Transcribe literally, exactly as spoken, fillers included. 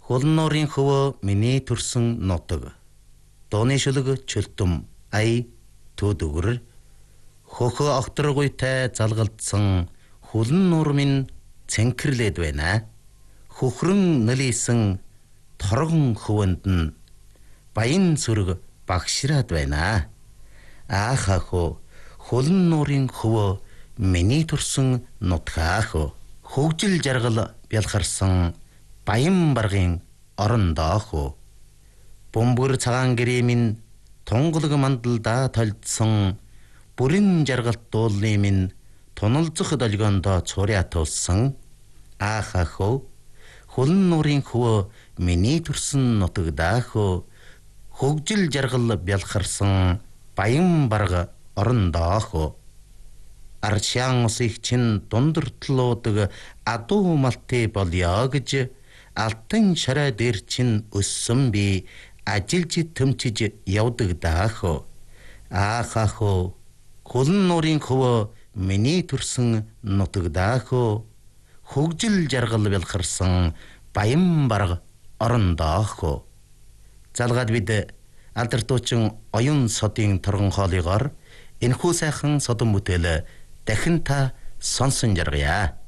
Хулн нуурын хөвөө миний төрсөн нутаг. Дууны шүлэг чөлтөм ай төдөгөр. Хөхөө огторгуйтай залгалдсан хулн нуур минь цэнхэрлээд байна. Хөхрөн нэлийсэн торгон хөвөнд нь баян сүрэг багшраад байна. Аах ахөө хулн нуурын хөвөө миний төрсөн нутгаах. Хөгжил жаргал бялхарсан баян баргын орондоох. Бөмбөр цагаан гэрээ минь тунгалаг мандалдаа толдсон бүрэн жаргалт дуулны минь туналзах долгиондоо цурьа туулсан. Аах ахөө хулн нуурын хөвөө миний төрсөн нутагдаах. Хөгжил жаргал бялхарсан баян барга орондоох. Арчаан усыг чин дундартлуудаг адуу малтай болёо гэж алтан шараа дээр чин өссөн би ажилж төмчиж явдаг даах. Аах ахөө хулн нуурын хөвөө миний төрсөн нутагдаах. Хөгжил жаргал бялхарсан баян барга орондоох. Залгаад бид алдартуучин оюун содын торгон хоолойгоор энэхүү сайхан содон бүтээл дахин та сонсон жаргая.